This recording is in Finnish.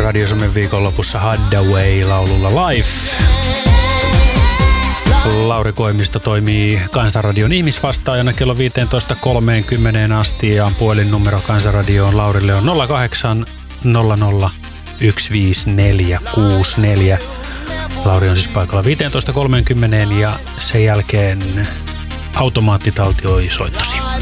Radio Suomen viikonlopussa Haddaway-laululla Life. Lauri Koivisto toimii Kansanradion ihmisvastaajana kello 15.30 asti ja puhelinnumero Kansanradioon Laurille on 08 00 15464. Lauri on siis paikalla 15.30 ja sen jälkeen automaatti taltioi soittosi.